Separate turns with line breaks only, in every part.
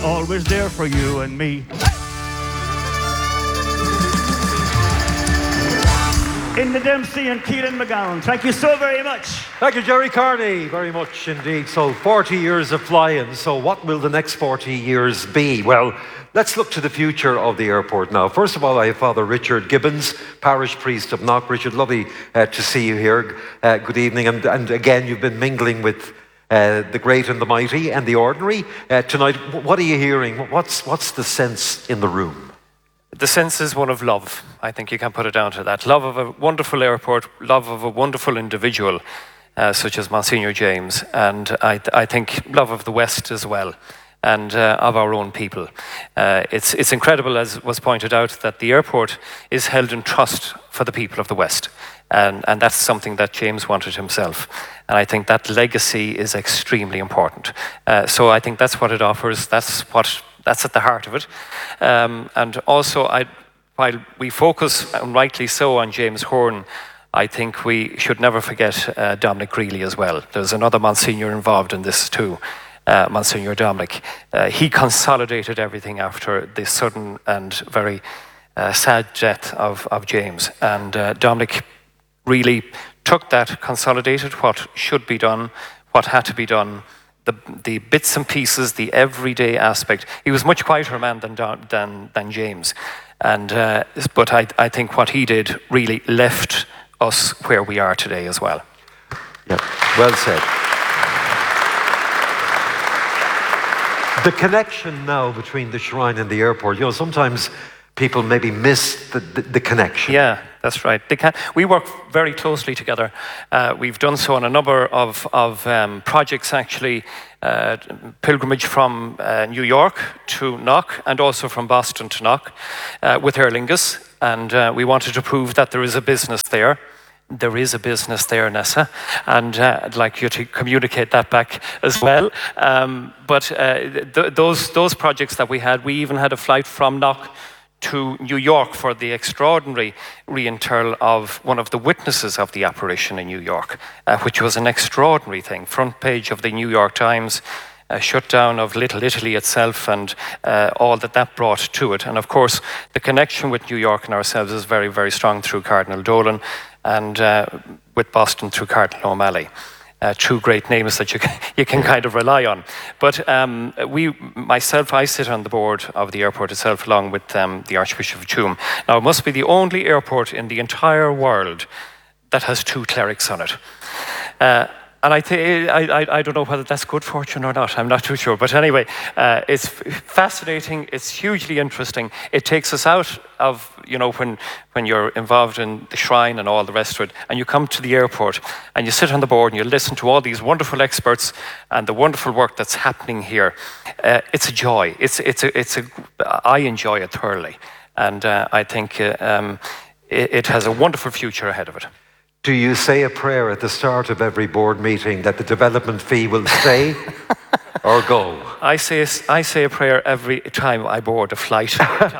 always there for you and me. In the Dempsey and Keelan McGowan, thank you so very much.
Thank you, Jerry Carney, very much indeed. So 40 years of flying, so what will the next 40 years be? Well, let's look to the future of the airport now. First of all, I have Father Richard Gibbons, parish priest of Knock. Richard, lovely to see you here. Good evening, and again, you've been mingling with the great and the mighty and the ordinary. Tonight, what are you hearing? What's the sense in the room?
The sense is one of love. I think you can put it down to that. Love of a wonderful airport, love of a wonderful individual, such as Monsignor James, and I think love of the West as well, and of our own people. It's incredible, as was pointed out, that the airport is held in trust for the people of the West, and that's something that James wanted himself. And I think that legacy is extremely important. So I think that's what it offers. That's at the heart of it. And also, while we focus, and rightly so, on James Horn, I think we should never forget Dominic Greeley as well. There's another Monsignor involved in this too, Monsignor Dominic. He consolidated everything after the sudden and very sad death of James. And Dominic really took that, consolidated what should be done, what had to be done, the bits and pieces, the everyday aspect. He was much quieter man than James, and but I think what he did really left us where we are today as well.
Yeah, well said. The connection now between the shrine and the airport. You know, sometimes people maybe miss the connection.
Yeah, that's right. We work very closely together. We've done so on a number of projects, actually. Pilgrimage from New York to Knock, and also from Boston to Knock with Aer Lingus. And we wanted to prove that there is a business there. There is a business there, Nessa, and I'd like you to communicate that back as well. But those projects that we had, we even had a flight from Knock to New York for the extraordinary reinterral of one of the witnesses of the apparition in New York, which was an extraordinary thing. Front page of the New York Times, shutdown of Little Italy itself, and all that brought to it. And of course, the connection with New York and ourselves is very, very strong through Cardinal Dolan, and with Boston through Cardinal O'Malley. Two great names that you can kind of rely on. But I sit on the board of the airport itself, along with the Archbishop of Tuam. Now, it must be the only airport in the entire world that has two clerics on it. And I don't know whether that's good fortune or not. I'm not too sure. But anyway, it's fascinating. It's hugely interesting. It takes us out of, when you're involved in the shrine and all the rest of it, and you come to the airport and you sit on the board and you listen to all these wonderful experts and the wonderful work that's happening here. It's a joy. I enjoy it thoroughly. And I think it has a wonderful future ahead of it.
Do you say a prayer at the start of every board meeting that the development fee will stay or go?
I say a prayer every time I board a flight.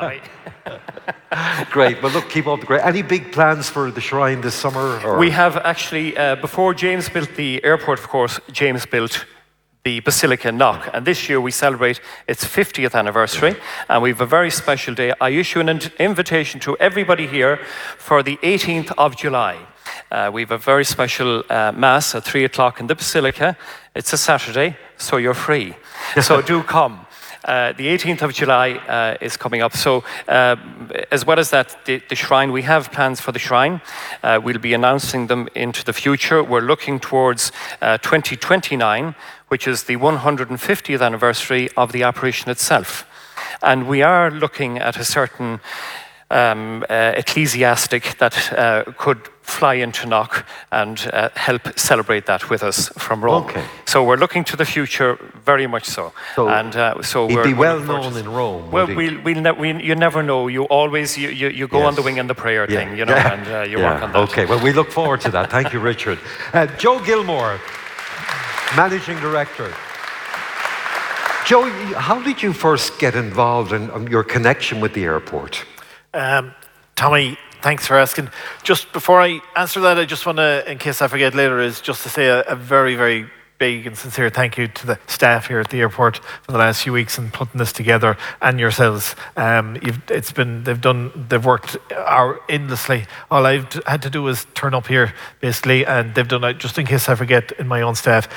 Great. Well, look, keep up the great. Any big plans for the shrine this summer? Or?
We have actually, before James built the airport, of course, James built the Basilica Knock. And this year we celebrate its 50th anniversary. And we have a very special day. I issue an invitation to everybody here for the 18th of July. We have a very special Mass at 3 o'clock in the Basilica. It's a Saturday, so you're free. So do come. The 18th of July is coming up. So as well as that, the shrine, we have plans for the shrine. We'll be announcing them into the future. We're looking towards 2029, which is the 150th anniversary of the apparition itself. And we are looking at a certain ecclesiastic that could fly into Knock and help celebrate that with us from Rome.
Okay.
So we're looking to the future very much so.
So he'd be well known in Rome.
Well, you never know. You always you go on the wing in the prayer thing, and you work on that.
Okay. Well, we look forward to that. Thank you, Richard. Joe Gilmore, Managing Director. Joe, how did you first get involved in your connection with the airport?
Tommy, thanks for asking. Just before I answer that, I just want to, in case I forget later, is just to say a very, very big and sincere thank you to the staff here at the airport for the last few weeks and putting this together, and yourselves. They've worked endlessly. All I've had to do is turn up here basically, and they've done it, just in case I forget, in my own staff.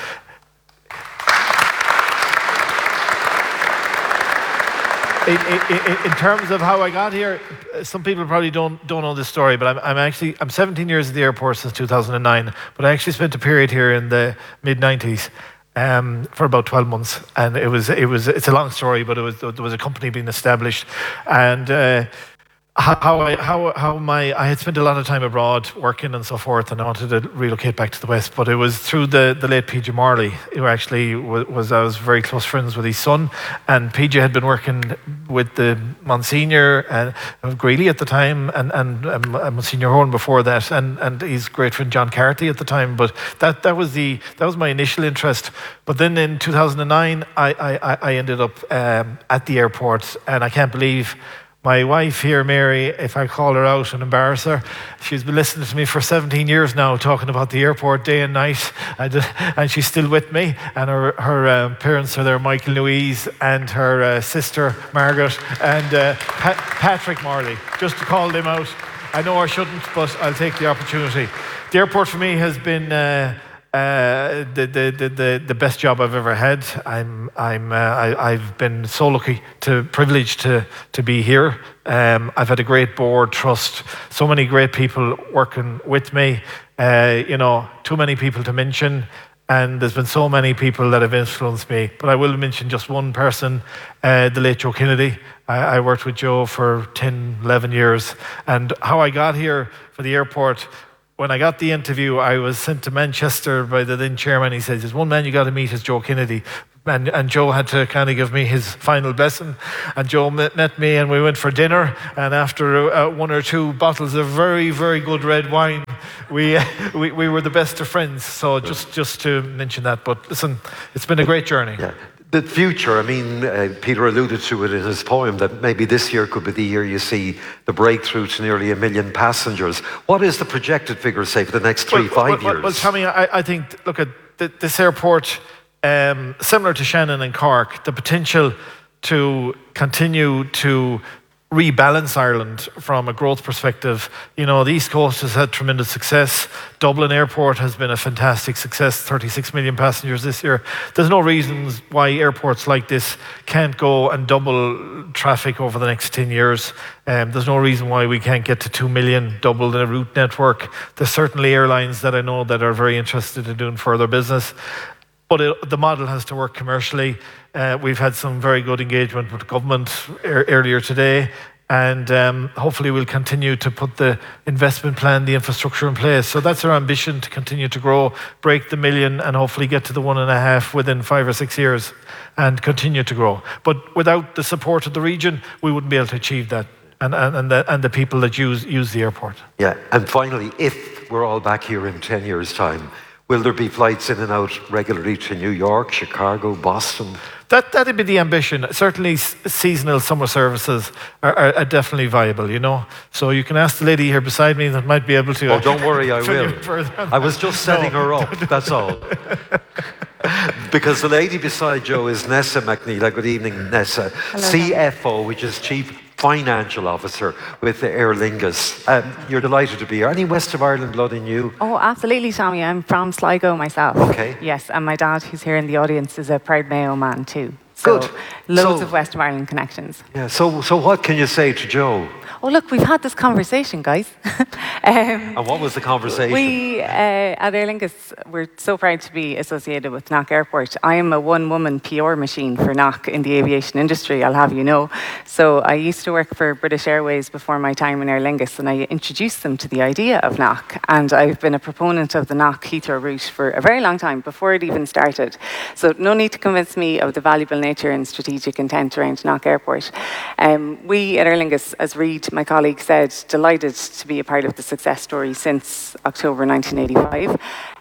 In terms of how I got here, some people probably don't know this story, but I'm 17 years at the airport since 2009. But I actually spent a period here in the mid-90s for about 12 months, and it's a long story, but there was a company being established, and I had spent a lot of time abroad working and so forth, and I wanted to relocate back to the West. But it was through the late PJ Marley, who actually I was very close friends with his son, and PJ had been working with the Monsignor and Greeley at the time, and Monsignor Horn before that, and his great friend John Carty at the time. But that was my initial interest. But then in 2009, I ended up at the airport, and I can't believe. My wife here, Mary, if I call her out and embarrass her, she's been listening to me for 17 years now, talking about the airport day and night, and she's still with me. And her parents are there, Michael Louise, and her sister, Margaret, and Patrick Marley, just to call them out. I know I shouldn't, but I'll take the opportunity. The airport for me has been the best job I've ever had. I've been so lucky, privileged to be here. I've had a great board, trust, so many great people working with me. Too many people to mention, and there's been so many people that have influenced me. But I will mention just one person, the late Joe Kennedy. I worked with Joe for 10, 11 years, and how I got here for the airport. When I got the interview, I was sent to Manchester by the then chairman. He says, "There's one man you got to meet, is Joe Kennedy." And Joe had to kind of give me his final blessing. And Joe met me, and we went for dinner. And after one or two bottles of very, very good red wine, we were the best of friends. So just to mention that. But listen, it's been a great journey.
Yeah. The future, Peter alluded to it in his poem, that maybe this year could be the year you see the breakthrough to nearly 1 million passengers. What is the projected figure, say, for the next 5 years?
Well, Tommy, I think, look at this airport, similar to Shannon and Cork, the potential to continue to rebalance Ireland from a growth perspective. The East Coast has had tremendous success. Dublin Airport has been a fantastic success, 36 million passengers this year. There's no reasons why airports like this can't go and double traffic over the next 10 years. There's no reason why we can't get to 2 million, double the route network. There's certainly airlines that I know that are very interested in doing further business. But the model has to work commercially. We've had some very good engagement with the government earlier today, and hopefully we'll continue to put the investment plan, the infrastructure in place. So that's our ambition, to continue to grow, break the 1 million, and hopefully get to the 1.5 within 5 or 6 years, and continue to grow. But without the support of the region, we wouldn't be able to achieve that, and the people that use the airport.
Yeah, and finally, if we're all back here in 10 years' time, will there be flights in and out regularly to New York, Chicago, Boston?
That'd be the ambition. Certainly seasonal summer services are definitely viable, So you can ask the lady here beside me that might be able to...
Oh, don't worry, I will. I was just setting her up, that's all. Because the lady beside Joe is Nessa McNeela. Good evening, Nessa.
Hello,
CFO, which is Chief Financial Officer with Aer Lingus. You're delighted to be here. Any West of Ireland blood in you?
Oh, absolutely, Tommy. I'm from Sligo myself.
Okay.
Yes, and my dad, who's here in the audience, is a proud Mayo man too. So
Good.
Loads of West of Ireland connections.
Yeah. So what can you say to Joe?
Oh, look, we've had this conversation, guys.
And what was the conversation?
We, at Aer Lingus, we're so proud to be associated with Knock Airport. I am a one-woman PR machine for Knock in the aviation industry, I'll have you know. So I used to work for British Airways before my time in Aer Lingus, and I introduced them to the idea of Knock. And I've been a proponent of the Knock Heathrow route for a very long time, before it even started. So no need to convince me of the valuable nature and strategic intent around Knock Airport. We at Aer Lingus, as Reid, my colleague, said, delighted to be a part of the success story since October 1985.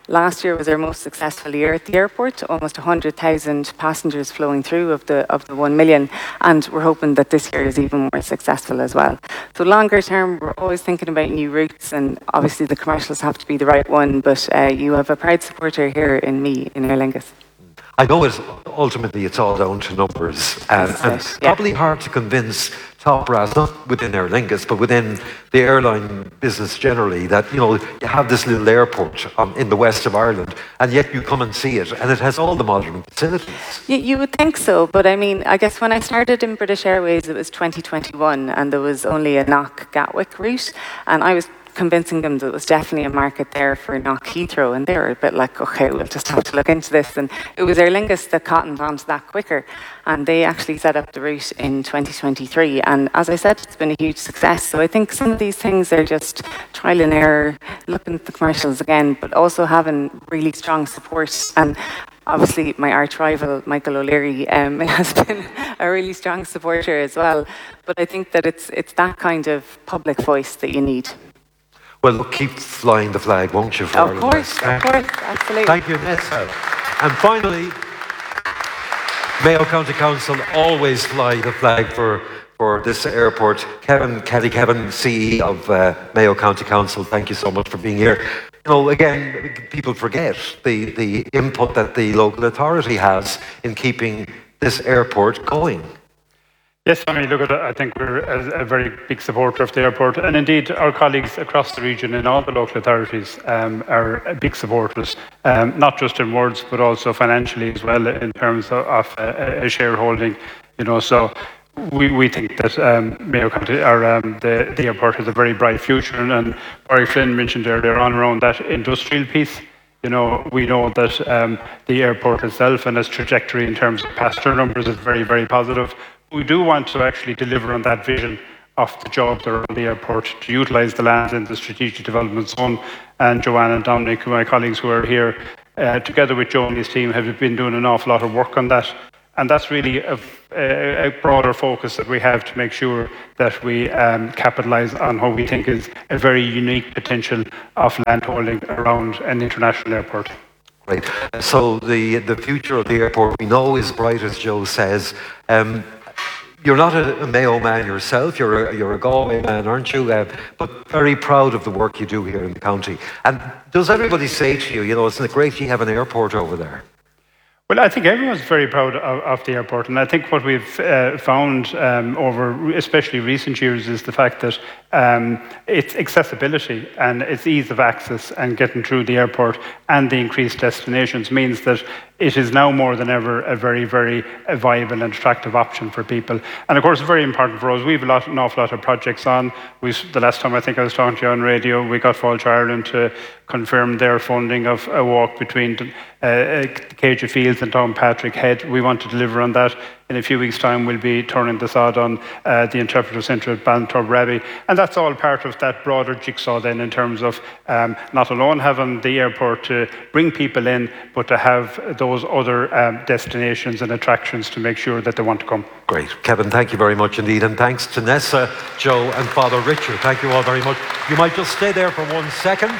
Last year was our most successful year at the airport, almost 100,000 passengers flowing through of the 1 million, and we're hoping that this year is even more successful as well. So longer term, we're always thinking about new routes, and obviously the commercials have to be the right one, but you have a proud supporter here in me, in Aer Lingus.
I know ultimately it's all down to numbers, and probably hard to convince top brass, not within Aer Lingus, but within the airline business generally, that you have this little airport in the west of Ireland, and yet you come and see it, and it has all the modern facilities.
You would think so, but I mean, I guess when I started in British Airways, it was 2021, and there was only a Knock Gatwick route, and I was convincing them that there was definitely a market there for Knock Heathrow, and they were a bit like, okay, we'll just have to look into this. And it was Aer Lingus that cottoned onto that quicker, and they actually set up the route in 2023. And as I said, it's been a huge success. So I think some of these things are just trial and error, looking at the commercials again, but also having really strong support. And obviously, my arch rival, Michael O'Leary, has been a really strong supporter as well. But I think that it's that kind of public voice that you need.
Well, look, keep flying the flag, won't you? For
Of course, absolutely.
Thank you, Nessa. And finally, Mayo County Council always fly the flag for this airport. Kelly Kevin, CE of Mayo County Council, thank you so much for being here. Again, people forget the input that the local authority has in keeping this airport going.
Yes, I think we're a very big supporter of the airport, and indeed our colleagues across the region in all the local authorities are big supporters, not just in words but also financially as well in terms of a shareholding. So we think that Mayo County, or the airport, has a very bright future, and Barry Flynn mentioned earlier on around that industrial piece. We know that the airport itself and its trajectory in terms of passenger numbers is very, very positive. We do want to actually deliver on that vision of the jobs around the airport, to utilise the land in the strategic development zone. And Joanne and Dominic, my colleagues who are here, together with Joe and his team, have been doing an awful lot of work on that. And that's really a broader focus that we have to make sure that we capitalise on what we think is a very unique potential of landholding around an international airport.
Right. So the future of the airport we know is bright, as Joe says. You're not a Mayo man yourself, you're a Galway man, aren't you? But very proud of the work you do here in the county. And does everybody say to you, isn't it great you have an airport over there?
Well, I think everyone's very proud of the airport, and I think what we've found over especially recent years is the fact that its accessibility and its ease of access and getting through the airport and the increased destinations means that it is now more than ever a very, very viable and attractive option for people. And of course, very important for us, we have an awful lot of projects on. The last time I think I was talking to you on radio, we got Fáilte Ireland to confirm their funding of a walk between Cage Fields and Downpatrick Head. We want to deliver on that. In a few weeks' time, we'll be turning the sod on the Interpretive Centre at Ballintorb. And that's all part of that broader jigsaw then, in terms of not alone having the airport to bring people in, but to have those other destinations and attractions to make sure that they want to come.
Great. Kevin, thank you very much indeed. And thanks to Nessa, Joe and Father Richard. Thank you all very much. You might just stay there for 1 second.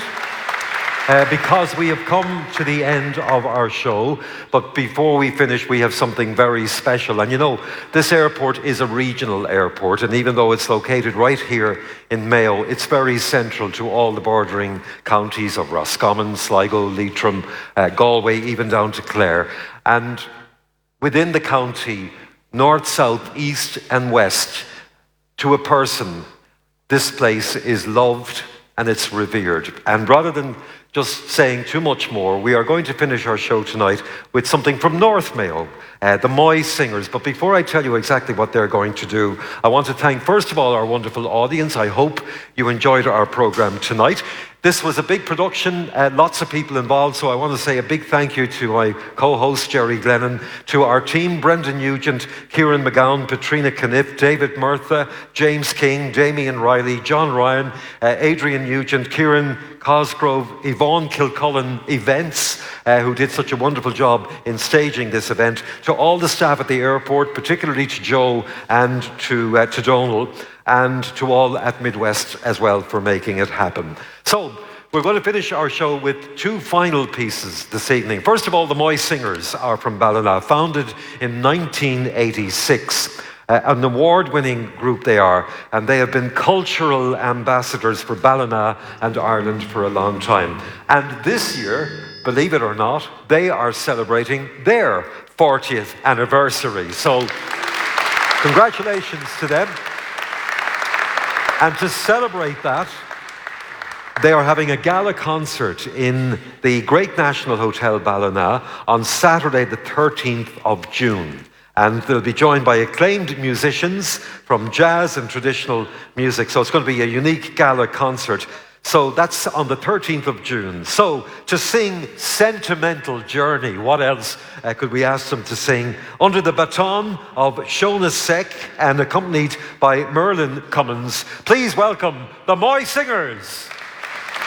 Because we have come to the end of our show, but before we finish, we have something very special. And this airport is a regional airport, and even though it's located right here in Mayo, it's very central to all the bordering counties of Roscommon, Sligo, Leitrim, Galway, even down to Clare. And within the county, north, south, east and west, to a person, this place is loved and it's revered. And rather than just saying too much more, we are going to finish our show tonight with something from North Mayo, the Moy Singers. But before I tell you exactly what they're going to do, I want to thank, first of all, our wonderful audience. I hope you enjoyed our programme tonight. This was a big production, lots of people involved, so I want to say a big thank you to my co-host, Jerry Glennon, to our team, Brendan Nugent, Kieran McGowan, Patrina Caniff, David Murtha, James King, Damien Riley, John Ryan, Adrian Nugent, Kieran Cosgrove, Yvonne Kilcullen Events, who did such a wonderful job in staging this event, to all the staff at the airport, particularly to Joe and to Donal, and to all at Midwest as well for making it happen. So, we're going to finish our show with two final pieces this evening. First of all, the Moy Singers are from Ballina, founded in 1986. An award-winning group they are, and they have been cultural ambassadors for Ballina and Ireland for a long time. And this year, believe it or not, they are celebrating their 40th anniversary. So, congratulations to them. And to celebrate that, they are having a gala concert in the Great National Hotel Ballina on Saturday the 13th of June. And they'll be joined by acclaimed musicians from jazz and traditional music. So it's going to be a unique gala concert. So that's on the 13th of June. So to sing Sentimental Journey, what else could we ask them to sing? Under the baton of Shona Sek and accompanied by Merlin Cummins. Please welcome the Moy Singers.